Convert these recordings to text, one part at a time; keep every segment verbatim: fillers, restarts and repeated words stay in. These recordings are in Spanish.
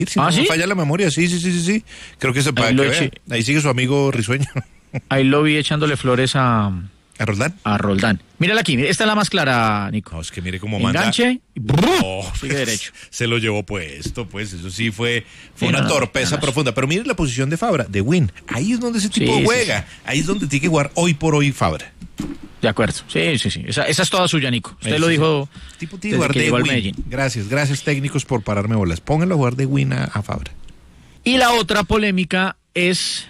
Si ¿Ah, no sí? me falla la memoria, sí, sí, sí, sí, sí. Creo que se puede ver. Ahí sigue su amigo Risueño. Ahí lo vi echándole flores a... ¿A Roldán? A Roldán. Mírala aquí, esta es la más clara, Nico. No, es que mire cómo manda. Enganche, no, sigue derecho. Se lo llevó puesto, pues, eso sí fue, fue sí, una no, torpeza no, profunda. Pero mire la posición de Fabra, de Win. Ahí es donde ese tipo sí, juega. Sí, sí. Ahí es donde tiene que jugar hoy por hoy Fabra. De acuerdo, sí, sí, sí. Esa, esa es toda suya, Nico. Usted sí, lo dijo. Tipo tiene que jugar de Win. Gracias, gracias técnicos por pararme bolas. Pónganlo a jugar de Win a, a Fabra. Y la otra polémica es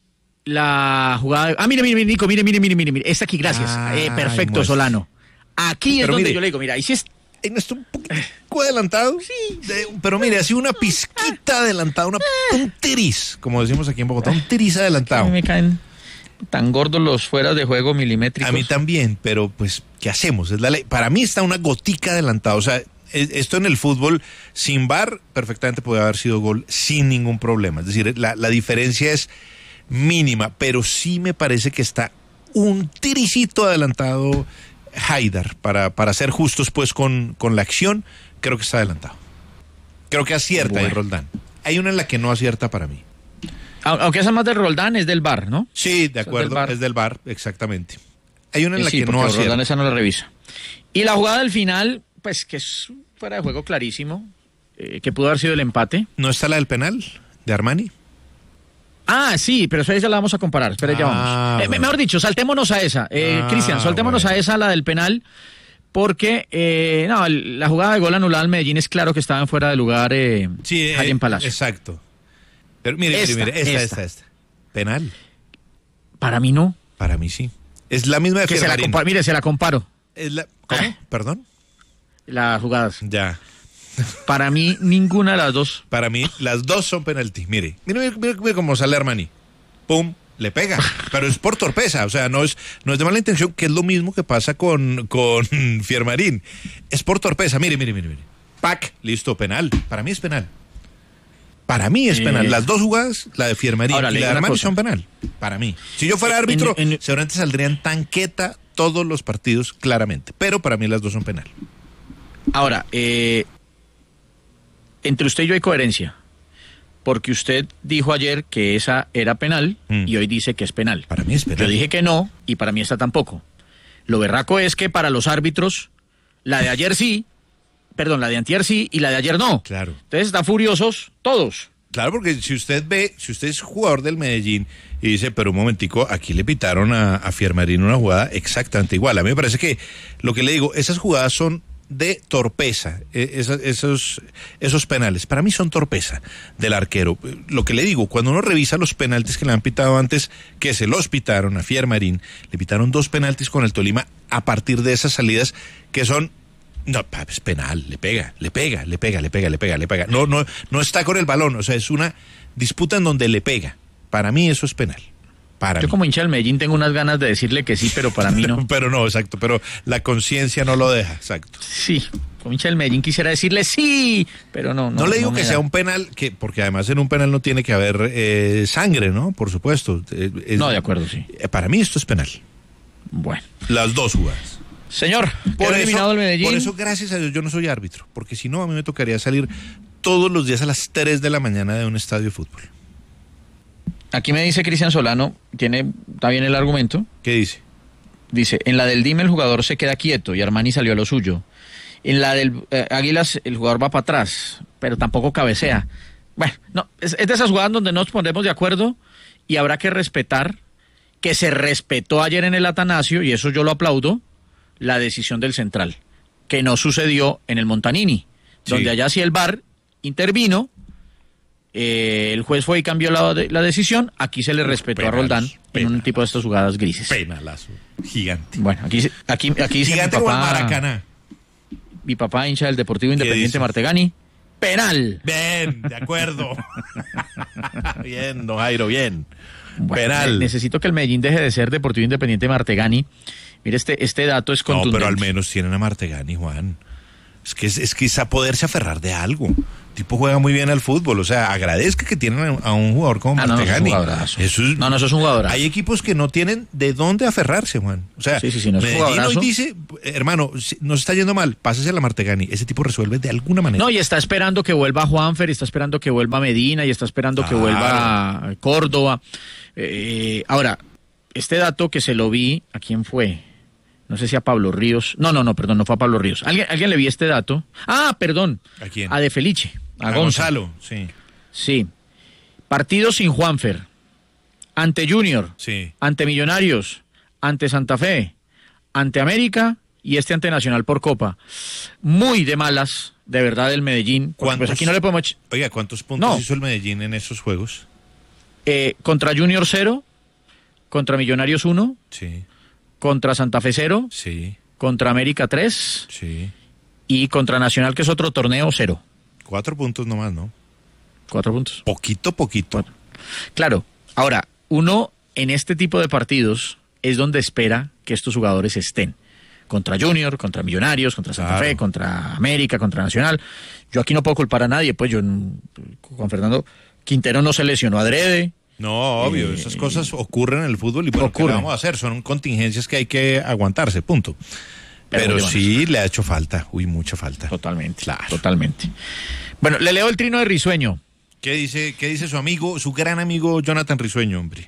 la jugada de... Ah, mire, mire, Nico, mire, mire, mire, mire, mire. Esta aquí, gracias. Ah, eh, perfecto, muestra. Solano. Aquí es pero donde mire, yo le digo, mira, ahí sí es... Ahí no está un poco adelantado. Sí. De, pero mire, así una pizquita adelantada, una, un tiris, como decimos aquí en Bogotá, un tiris adelantado. A mí me caen tan gordos los fueras de juego milimétricos. A mí también, pero pues, ¿qué hacemos? Es la ley. Para mí está una gotica adelantada, o sea... Esto en el fútbol, sin V A R, perfectamente puede haber sido gol sin ningún problema. Es decir, la, la diferencia es mínima, pero sí me parece que está un tiricito adelantado Haidar. Para, para ser justos pues con, con la acción, creo que está adelantado. Creo que acierta bueno. ahí Roldán. Hay una en la que no acierta para mí. Aunque esa más del Roldán es del V A R, ¿no? Sí, de acuerdo, es del, es del V A R, exactamente. Hay una en la sí, que no acierta. Roldán esa no la revisa. Y la jugada del final, pues que es fuera de juego clarísimo, eh, que pudo haber sido el empate. ¿No está la del penal de Armani? Ah, sí, pero esa ya la vamos a comparar. Espera, ah, ya vamos. Eh, bueno. Mejor dicho, saltémonos a esa. Eh, ah, Cristian, saltémonos bueno. a esa, la del penal, porque eh, no, la jugada de gol anulada al Medellín es claro que estaba en fuera de lugar eh, sí, allí en Palacio. Exacto. Pero mire, esta, mire, mire, esta, esta, esta, esta. ¿Penal? Para mí no. Para mí sí. Es la misma de que se la compa- Mire, se la comparo. Es la... ¿Cómo? Ah. ¿Perdón? Las jugadas. Ya. Para mí, ninguna de las dos. Para mí, las dos son penalti. Mire, mire, mire, mire, mire cómo sale Armani. Pum, le pega. Pero es por torpeza, o sea, no es, no es de mala intención, que es lo mismo que pasa con, con Fiermarín. Es por torpeza. Mire, mire, mire, mire. Pac, listo, penal. Para mí es penal. Para mí es penal. Eh, Las dos jugadas, la de Fiermarín y la de Armani, son penal. Para mí. Si yo fuera árbitro, en, en, seguramente saldrían tanqueta todos los partidos, claramente. Pero para mí las dos son penal. Ahora, eh, entre usted y yo hay coherencia, porque usted dijo ayer que esa era penal mm. y hoy dice que es penal. Para mí es penal. Yo dije que no y para mí esta tampoco. Lo berraco es que para los árbitros, la de ayer sí, perdón, la de antier sí y la de ayer no. Claro. Entonces están furiosos todos. Claro, porque si usted ve, si usted es jugador del Medellín y dice, pero un momentico, aquí le pitaron a, a Fiermarín una jugada exactamente igual. A mí me parece que, lo que le digo, esas jugadas son de torpeza, esos, esos, esos penales, para mí son torpeza del arquero. Lo que le digo, cuando uno revisa los penaltis que le han pitado antes, que se los pitaron a Fiermarín, le pitaron dos penaltis con el Tolima a partir de esas salidas que son, no, es penal, le pega, le pega, le pega, le pega, le pega, le pega. No, no, no está con el balón, o sea, es una disputa en donde le pega. Para mí eso es penal. Para Yo mí. como hincha del Medellín tengo unas ganas de decirle que sí, pero para mí no. Pero no, exacto, pero la conciencia no lo deja, exacto. Sí, como hincha del Medellín quisiera decirle sí, pero no. No, no le digo no que sea un penal, que porque además en un penal no tiene que haber eh, sangre, ¿no? Por supuesto. Eh, es, no, de acuerdo, sí. Eh, para mí esto es penal. Bueno. Las dos jugadas. Señor, por eliminado eso, el Medellín. Por eso, gracias a Dios, yo no soy árbitro, porque si no, a mí me tocaría salir todos los días a las tres de la mañana de un estadio de fútbol. Aquí me dice Cristian Solano, tiene, está bien el argumento. ¿Qué dice? Dice, en la del Dime el jugador se queda quieto y Armani salió a lo suyo. En la del eh, Águilas el jugador va para atrás, pero tampoco cabecea. Bueno, no, es, es de esas jugadas donde nos pondremos de acuerdo y habrá que respetar, que se respetó ayer en el Atanasio, y eso yo lo aplaudo, la decisión del central, que no sucedió en el Montanini, sí. Donde allá sí el V A R intervino. Eh, el juez fue y cambió la, la decisión. Aquí se le respetó penal, a Roldán penal, en un tipo de estas jugadas grises. Penalazo, gigante. Bueno, aquí, aquí, aquí dice gigante mi papá, Maracaná. Mi papá, hincha del Deportivo Independiente Martegani. Penal. Bien, de acuerdo. Bien, don Jairo, bien. Bueno, penal. Necesito que el Medellín deje de ser Deportivo Independiente Martegani. Mire, este, este dato es contundente. No, pero al menos tienen a Martegani, Juan. Es que es, es quizá poderse aferrar de algo. tipo juega muy bien al fútbol, o sea, agradezca que tienen a un jugador como ah, Martegani. No, no, eso es, no, no, eso es un jugadorazo. Hay equipos que no tienen de dónde aferrarse, Juan. O sea, sí, sí, sí, no es Medellín hoy dice, hermano, nos está yendo mal, pásese a la Martegani. Ese tipo resuelve de alguna manera. No, y está esperando que vuelva Juanfer, y está esperando que vuelva Medina, y está esperando claro. que vuelva Córdoba. Eh, ahora, este dato que se lo vi, ¿a quién fue? No sé si a Pablo Ríos. No, no, no, perdón, no fue a Pablo Ríos. ¿Alguien, alguien le vi este dato? Ah, perdón. ¿A quién? A De Felice. A, a Gonzalo. Gonzalo, sí. Sí. Partido sin Juanfer. Ante Junior. Sí. Ante Millonarios. Ante Santa Fe. Ante América. Y este ante Nacional por Copa. Muy de malas, de verdad, el Medellín. Pues aquí no le podemos... Oiga, ¿cuántos puntos no. hizo el Medellín en esos juegos? Eh, contra Junior cero. Contra Millonarios uno. Sí. Contra Santa Fe cero. Sí. Contra América tres. Sí. Y contra Nacional, que es otro torneo, cero. Cuatro puntos nomás, ¿no? Cuatro puntos. Poquito, poquito. Cuatro. Claro. Ahora, uno en este tipo de partidos es donde espera que estos jugadores estén. Contra Junior, contra Millonarios, contra Santa claro. Fe, contra América, contra Nacional. Yo aquí no puedo culpar a nadie, pues yo, Juan Fernando Quintero no se lesionó adrede. No, obvio, eh, esas cosas ocurren en el fútbol y bueno, ¿qué le vamos a hacer? Son contingencias que hay que aguantarse, punto. Pero, Pero sí le ha hecho falta, uy, mucha falta. Totalmente, claro. Totalmente. Bueno, le leo el trino de Risueño. ¿Qué dice, qué dice su amigo, su gran amigo Jonathan Risueño, hombre?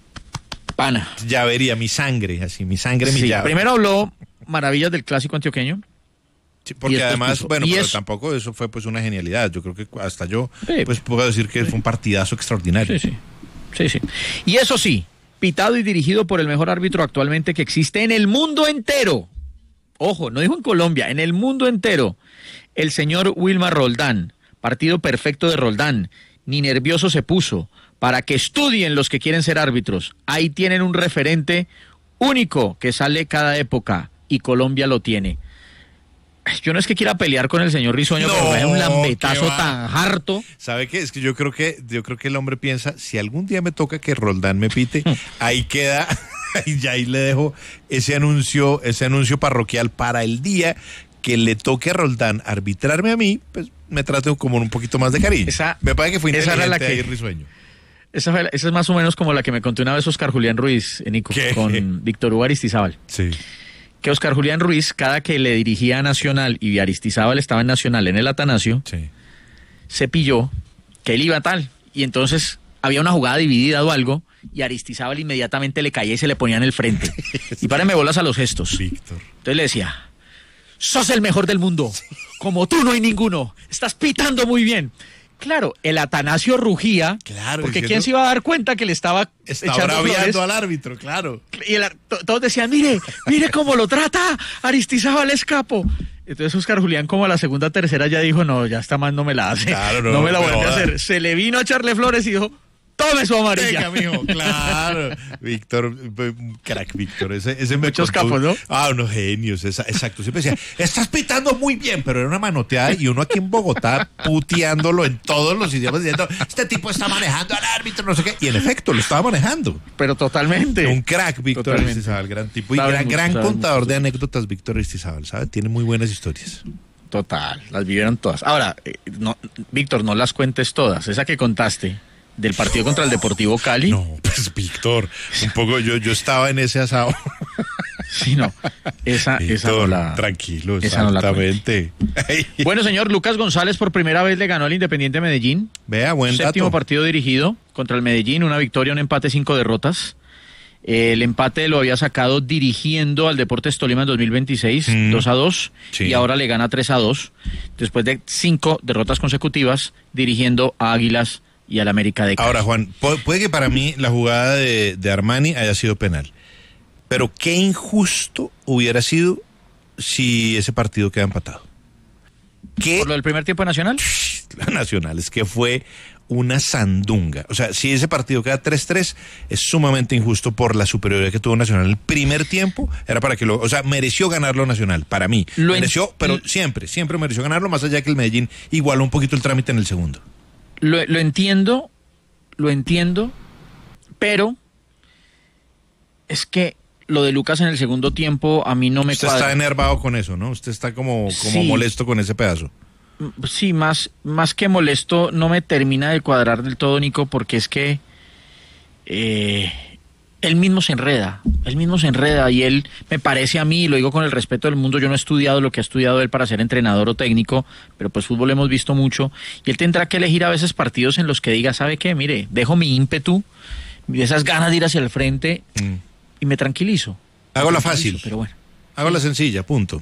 Pana. Ya vería, mi sangre, así, mi sangre, mi sí, llave. Primero habló maravillas del clásico antioqueño. Sí, porque además, puso, bueno, pero es... tampoco eso fue pues una genialidad. Yo creo que hasta yo sí, pues puedo decir que sí. fue un partidazo extraordinario. Sí, sí. Sí, sí. Y eso sí, pitado y dirigido por el mejor árbitro actualmente que existe en el mundo entero. Ojo, no dijo en Colombia, en el mundo entero. El señor Wilmar Roldán. Partido perfecto de Roldán. Ni nervioso se puso. Para que estudien los que quieren ser árbitros. Ahí tienen un referente único que sale cada época. Y Colombia lo tiene. Yo no es que quiera pelear con el señor Risueño, no, pero es un lambetazo tan harto. ¿Sabe qué? Es que yo creo que yo creo que el hombre piensa, si algún día me toca que Roldán me pite, ahí queda, y ya ahí le dejo ese anuncio, ese anuncio parroquial para el día que le toque a Roldán arbitrarme a mí, pues me trate como un poquito más de cariño. Esa, me parece que fue inteligente esa era la que, ahí Risueño. Esa, fue, esa es más o menos como la que me contó una vez Oscar Julián Ruiz, Nico, ¿qué? Con Víctor Hugo Aristizábal. Sí. Que Oscar Julián Ruiz, cada que le dirigía a Nacional y Aristizábal estaba en Nacional en el Atanasio, sí. se pilló que él iba tal. Y entonces había una jugada dividida o algo, y Aristizábal inmediatamente le caía y se le ponía en el frente. Y párame bolas a los gestos. Víctor. Entonces le decía, sos el mejor del mundo. Como tú no hay ninguno. Estás pitando muy bien. Claro, el Atanasio rugía, claro, porque ¿quién se iba a dar cuenta que le estaba Estaba braviando al árbitro, claro. Y el, todos decían, mire, mire cómo lo trata Aristizábal Escapo. Entonces Oscar Julián como a la segunda, tercera ya dijo, no, ya está más, no me la hace, claro, no, no me la vuelve no, a hacer. Se le vino a echarle flores y dijo, tome su amarilla. Venga, mijo, claro. Víctor, crack Víctor, ese, ese me Muchos contó, capos, ¿no? Ah, unos genios, esa, exacto. Siempre decía, estás pitando muy bien, pero era una manoteada y uno aquí en Bogotá puteándolo en todos los idiomas, diciendo, este tipo está manejando al árbitro, no sé qué. Y en efecto, lo estaba manejando. Pero totalmente. Un crack, Víctor Aristizábal, gran tipo. Y gran, gran contador de anécdotas, Víctor Aristizábal, ¿sabes? Tiene muy buenas historias. Total, las vivieron todas. Ahora, eh, no, Víctor, no las cuentes todas. Esa que contaste del partido contra el Deportivo Cali. No, pues Víctor, un poco yo yo estaba en ese asado. Sí, no. Esa, Víctor, esa no la. Tranquilo, esa exactamente. No la bueno, señor, Lucas González por primera vez le ganó al Independiente Medellín. Vea, buen dato. Séptimo partido dirigido contra el Medellín, una victoria, un empate, cinco derrotas. El empate lo había sacado dirigiendo al Deportes Tolima en dos mil veintiséis, mm. dos a dos, sí. Y ahora le gana tres a dos, después de cinco derrotas consecutivas, dirigiendo a Águilas y al América de Cali. Ahora, Juan, puede que para mí la jugada de, de Armani haya sido penal, pero qué injusto hubiera sido si ese partido queda empatado. ¿Qué? ¿Por lo del primer tiempo Nacional? La Nacional, es que fue una sandunga. O sea, si ese partido queda tres tres, es sumamente injusto por la superioridad que tuvo Nacional. El primer tiempo era para que lo... O sea, mereció ganarlo Nacional, para mí. Lo mereció, en... pero siempre, siempre mereció ganarlo, más allá que el Medellín igualó un poquito el trámite en el segundo. Lo, lo entiendo, lo entiendo, pero es que lo de Lucas en el segundo tiempo a mí no me Usted cuadra. Está enervado con eso, ¿no? Usted está como, como sí. molesto con ese pedazo. sí, más, más que molesto, no me termina de cuadrar del todo, Nico, porque es que eh, él mismo se enreda, él mismo se enreda y él, me parece a mí, lo digo con el respeto del mundo, yo no he estudiado lo que ha estudiado él para ser entrenador o técnico, pero pues fútbol hemos visto mucho, y él tendrá que elegir a veces partidos en los que diga, ¿sabe qué? Mire, dejo mi ímpetu, esas ganas de ir hacia el frente mm. y me tranquilizo. Hago la fácil, pero bueno. Hago la sencilla, punto.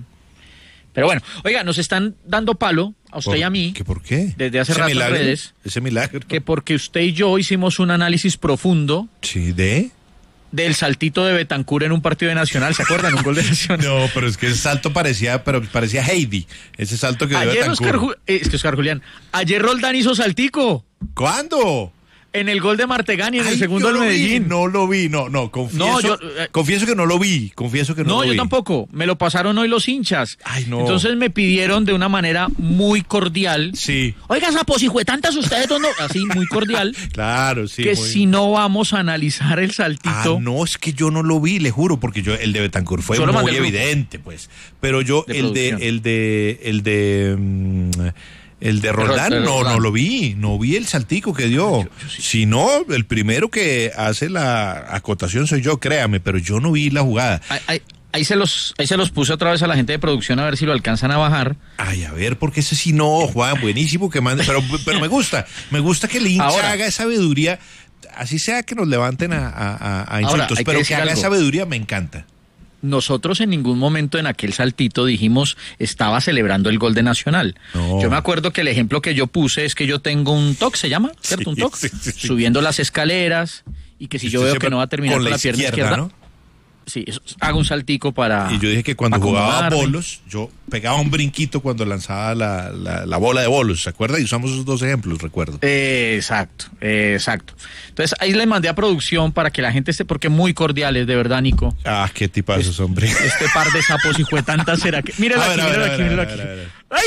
Pero bueno, oiga, nos están dando palo a usted y a mí. ¿Qué por qué? Desde hace rato en redes. Ese milagro. Que porque usted y yo hicimos un análisis profundo. Sí, ¿de? Del saltito de Betancur en un partido de Nacional, ¿se acuerdan? Un gol de Nacional. No, pero es que ese salto parecía, pero parecía Heidi. Ese salto que dio Ayer Betancur. Oscar, es que Oscar Julián, ayer Roldán hizo saltico. ¿Cuándo? En el gol de Martegani, en Ay, el segundo del Medellín. Vi, no lo vi, no, no, confieso, no, yo, eh, confieso que no lo vi, confieso que no, no lo vi. No, yo tampoco, me lo pasaron hoy los hinchas. Ay, no. Entonces me pidieron de una manera muy cordial. Sí. Oiga, sapos, hijo de tantas ustedes, no, así, muy cordial. Claro, sí. Que muy... si no vamos a analizar el saltito. Ah, no, es que yo no lo vi, le juro, porque yo, el de Betancur fue muy evidente, pues. Pero yo, de el, de, el de, el de, el de, el de Roldán, no, Roldán. no lo vi, no vi el saltico que dio. Yo, yo sí. Si no, el primero que hace la acotación soy yo, créame, pero yo no vi la jugada. Ay, ay. Ahí se los ahí se los puse otra vez a la gente de producción a ver si lo alcanzan a bajar. Ay, a ver, porque ese sí no, Juan, buenísimo que mande, pero, pero me gusta, me gusta que el hincha Ahora, haga esa sabiduría, así sea que nos levanten a, a, a insultos, Ahora, pero que, que haga esa sabiduría me encanta. Nosotros en ningún momento en aquel saltito dijimos estaba celebrando el gol de Nacional. No. Yo me acuerdo que el ejemplo que yo puse es que yo tengo un toque, ¿se llama? ¿Cierto? Sí, un toque. Sí, sí, sí. Subiendo las escaleras y que si sí, yo veo que no va a terminar con la, con la pierna izquierda, izquierda ¿no? Sí, eso, hago un saltico para... Y yo dije que cuando jugaba bolos, yo pegaba un brinquito cuando lanzaba la, la, la bola de bolos, ¿se acuerda? Y usamos esos dos ejemplos, recuerdo. Eh, exacto, eh, exacto. Entonces ahí le mandé a producción para que la gente esté, porque muy cordiales, de verdad, Nico. Ah, qué tipazos, este, hombre. Este par de sapos y fue tanta será que... Mírala aquí, mírala aquí, mírala aquí. ¡Ay!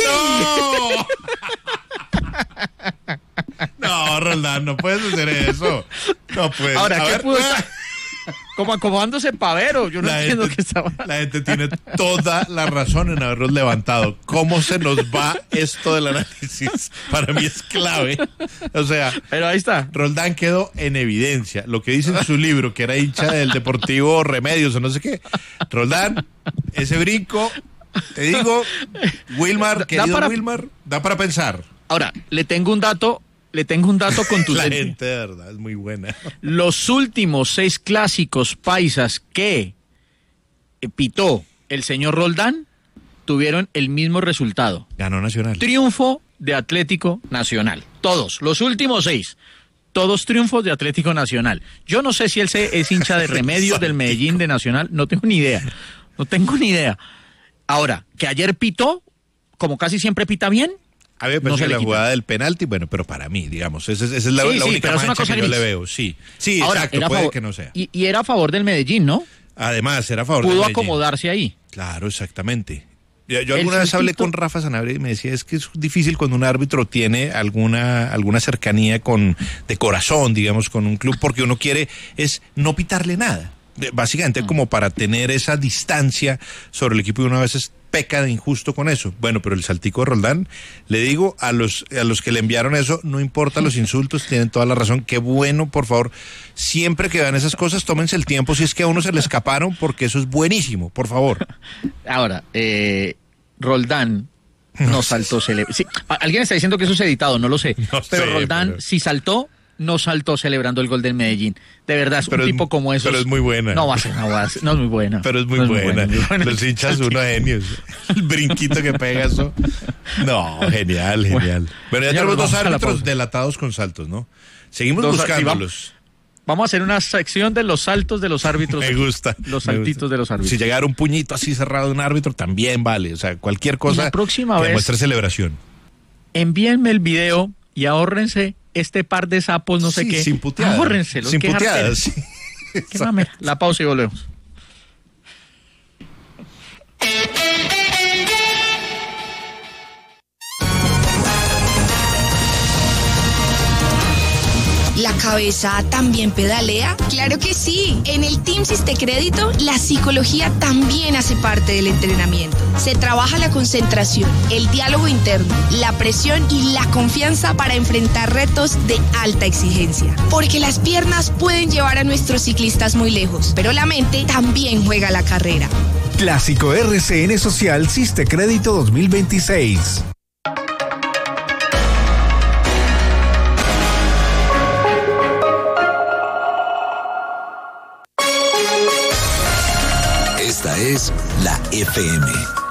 ¡No! No, Roldán, no puedes hacer eso. No puedes. Ahora, a ¿qué ver, pudo estar? Como acomodándose pavero, yo no la entiendo gente, qué estaba. La gente tiene toda la razón en haberlos levantado. ¿Cómo se nos va esto del análisis? Para mí es clave. O sea, pero ahí está. Roldán quedó en evidencia. Lo que dice en su libro, que era hincha del Deportivo Remedios o no sé qué. Roldán, ese brinco, te digo, Wilmar, querido para, Wilmar, da para pensar. Ahora, le tengo un dato. Le tengo un dato contundente. La gente de verdad es muy buena. Los últimos seis clásicos paisas que pitó el señor Roldán tuvieron el mismo resultado. Ganó Nacional. Triunfo de Atlético Nacional. Todos, los últimos seis. Todos triunfos de Atlético Nacional. Yo no sé si él es hincha de Remedios, del Medellín, de Nacional. No tengo ni idea. No tengo ni idea. Ahora, que ayer pitó, como casi siempre pita bien. A mí me parece no la jugada del penalti, bueno, pero para mí, digamos, esa, esa es la, sí, la sí, única mancha una cosa que gris. yo le veo, sí. Sí, Ahora, exacto, puede favor, que no sea. Y, y era a favor del Medellín, ¿no? Además, era a favor Pudo del Medellín. Pudo acomodarse ahí. Claro, exactamente. Yo, yo alguna vez hablé con Rafa Sanabria y me decía, es que es difícil cuando un árbitro tiene alguna, alguna cercanía con, de corazón, digamos, con un club, porque uno quiere es no pitarle nada. Básicamente mm. como para tener esa distancia sobre el equipo y uno a veces peca de injusto con eso. Bueno, pero el saltico de Roldán, le digo a los a los que le enviaron eso, no importa los insultos, tienen toda la razón. Qué bueno, por favor, siempre que vean esas cosas, tómense el tiempo si es que a uno se le escaparon, porque eso es buenísimo, por favor. Ahora, eh, Roldán no saltó. Cele- sí, alguien está diciendo que eso es editado, no lo sé. No pero sé, Roldán, pero... si saltó, no saltó celebrando el gol del Medellín. De verdad, es pero un es, tipo como esos. Pero es muy buena. No va a ser, no va a ser, no es muy buena. Pero es muy, no buena. Es muy buena. Los hinchas, unos genios. El brinquito que pega eso. No, genial, genial. Bueno, ya tenemos dos árbitros delatados con saltos, ¿no? Seguimos dos, buscándolos. Sí, vamos, vamos a hacer una sección de los saltos de los árbitros. Me gusta. Los saltitos gusta. de los árbitros. Si llegara un puñito así cerrado de un árbitro, también vale. O sea, cualquier cosa la próxima que vez, muestre celebración. Envíenme el video y ahórrense este par de sapos, no sé sí, qué. Sin puteadas. Ahórrenselos. Sin puteadas, sí. La pausa y volvemos. ¿La cabeza también pedalea? Claro que sí. En el Team Siste Crédito, la psicología también hace parte del entrenamiento. Se trabaja la concentración, el diálogo interno, la presión y la confianza para enfrentar retos de alta exigencia. Porque las piernas pueden llevar a nuestros ciclistas muy lejos, pero la mente también juega la carrera. Clásico R C N Social Siste Crédito dos mil veintiséis. Esta es la F M.